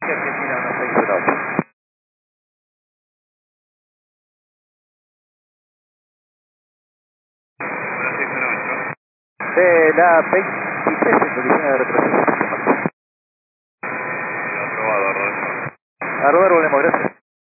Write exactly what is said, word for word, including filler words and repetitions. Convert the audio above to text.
Yankee Argentina uno seis cero ocho. uno seis uno ocho. De la veintitrés en condiciones de retroceso. Aprobado, Rodolfo. A rodar.